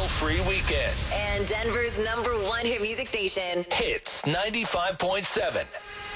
guilt-free weekends. And Denver's #1 hit music station. Hits 95.7.